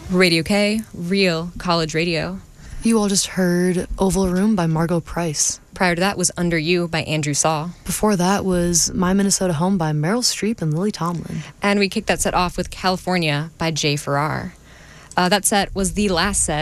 Radio K, real college radio. You all just heard Oval Room by Margot Price. Prior to that was Under You by Andrew Saul. Before that was My Minnesota Home by Meryl Streep and Lily Tomlin. And we kicked that set off with California by Jay Farrar. That set was the last set